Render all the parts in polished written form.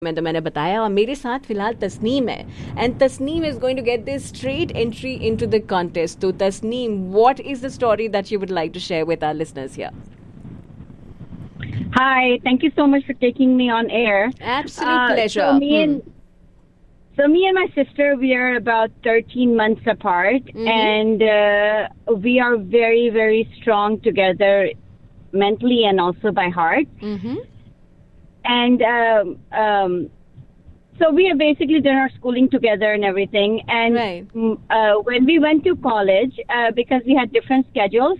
मैंने बताया, और मेरे साथ फिलहाल तस्नीम है, and Tasneem is going to get this straight entry into the contest. तो Tasneem, what is the story that you would like to share with our listeners here? Hi, thank you so much for taking me on air. Absolute pleasure. So me and my sister, we are about 13 months apart, and we are very, very strong together, mentally and also by heart. And so we have basically done our schooling together and everything. And when we went to college, because we had different schedules,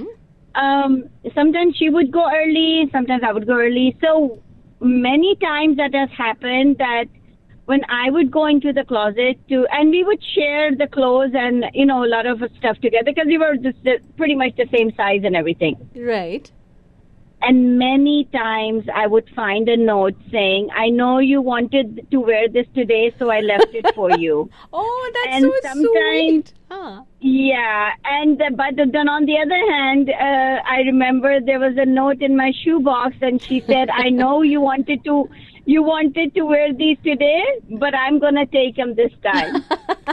sometimes she would go early, sometimes I would go early. So many times that has happened that when I would go into the closet and we would share the clothes and, you know, a lot of stuff together because we were just pretty much the same size and everything. Right. And many times I would find a note saying, I know you wanted to wear this today, so I left it for you. Oh, that's and so sweet. Yeah, but then on the other hand, I remember there was a note in my shoebox, and she said, I know you wanted to wear these today, but I'm gonna take them this time.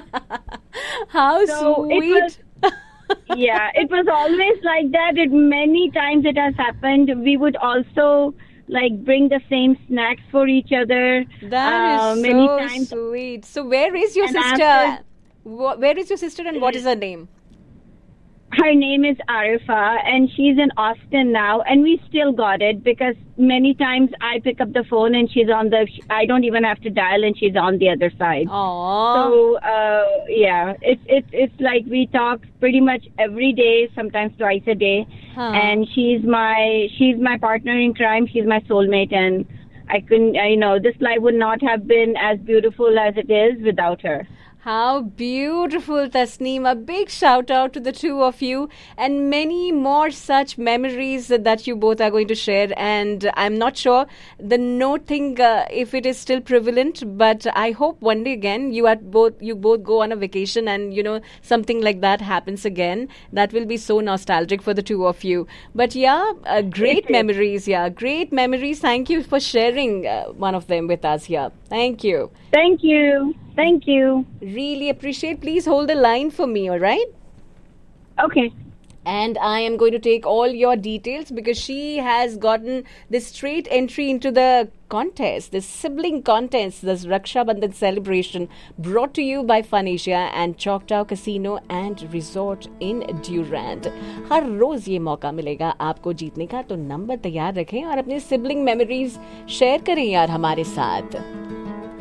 How sweet. Yeah, it was always like that. Many times it has happened. We would also like bring the same snacks for each other. That is many so times. sweet. So where is your sister? Where is your sister and what is her name? Her name is Arifa, and she's in Austin now, and we still got it because many times I pick up the phone and she's I don't even have to dial and she's on the other side. Aww. So, yeah, it's like we talk pretty much every day, sometimes twice a day. And she's my partner in crime. She's my soulmate, and I couldn't, this life would not have been as beautiful as it is without her. How beautiful, Tasneem. A big shout out to the two of you, and many more such memories that you both are going to share. And I'm not sure the note thing, if it is still prevalent, but I hope one day again you both go on a vacation and, something like that happens again. That will be so nostalgic for the two of you. But yeah, great memories. Yeah, great memories. Thank you for sharing one of them with us here. Thank you. Thank you. Thank you. Really appreciate. Please hold the line for me, all right? Okay. And I am going to take all your details because she has gotten this straight entry into the contest, this sibling contest, this Raksha Bandhan celebration brought to you by Fun Asia and Choctaw Casino and Resort in Durand. हर रोज ये मौका मिलेगा आपको जीतने का, तो number तैयार रखें और अपने सिबलिंग मेमोरीज शेयर करें यार हमारे साथ.